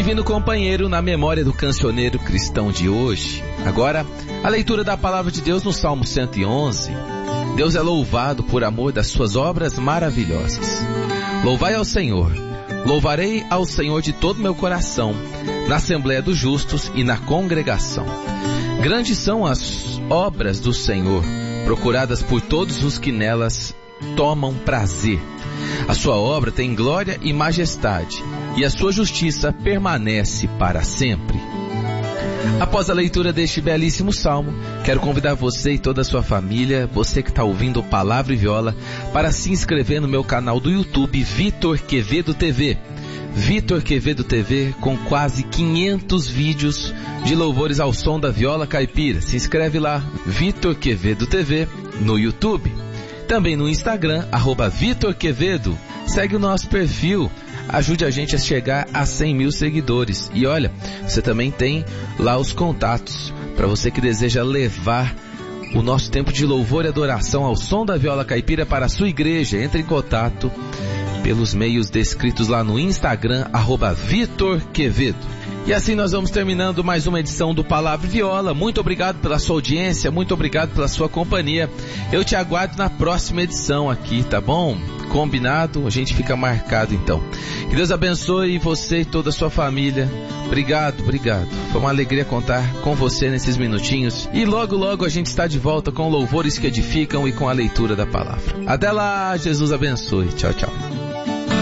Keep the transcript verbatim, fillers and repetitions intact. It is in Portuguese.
divino companheiro na memória do cancioneiro cristão de hoje. Agora, a leitura da palavra de Deus no Salmo cento e onze. Deus é louvado por amor das suas obras maravilhosas. Louvai ao Senhor. Louvarei ao Senhor de todo meu coração, na Assembleia dos Justos e na congregação. Grandes são as obras do Senhor, procuradas por todos os que nelas tomam prazer. A sua obra tem glória e majestade, e a sua justiça permanece para sempre. Após a leitura deste belíssimo salmo, quero convidar você e toda a sua família, você que está ouvindo Palavra e Viola, para se inscrever no meu canal do YouTube Vitor Quevedo T V. Vitor Quevedo T V, com quase quinhentos vídeos de louvores ao som da viola caipira. Se inscreve lá, Vitor Quevedo T V, no YouTube. Também no Instagram, arroba Vitor Quevedo. Segue o nosso perfil. Ajude a gente a chegar a cem mil seguidores. E olha, você também tem lá os contatos para você que deseja levar o nosso tempo de louvor e adoração ao som da viola caipira para a sua igreja. Entre em contato pelos meios descritos lá no Instagram, arroba Vitor Quevedo. E assim nós vamos terminando mais uma edição do Palavra e Viola. Muito obrigado pela sua audiência, muito obrigado pela sua companhia. Eu te aguardo na próxima edição aqui, tá bom? Combinado? A gente fica marcado então. Que Deus abençoe você e toda a sua família. Obrigado, obrigado. Foi uma alegria contar com você nesses minutinhos. E logo, logo a gente está de volta com louvores que edificam e com a leitura da palavra. Até lá, Jesus abençoe. Tchau, tchau.